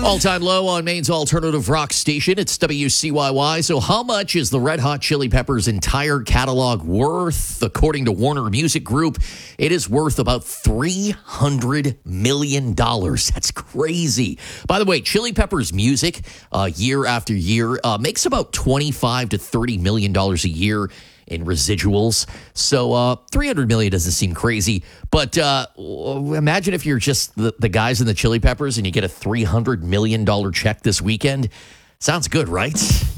All-time low on Maine's alternative rock station. It's WCYY. So how much is the Red Hot Chili Peppers' entire catalog worth? According to Warner Music Group, it is worth about $300 million. That's crazy. By the way, Chili Peppers music, year after year, makes about $25 to $30 million a year in residuals. So $300 million doesn't seem crazy. But imagine if you're just the guys in the Chili Peppers and you get a $300 million check this weekend. Sounds good, right?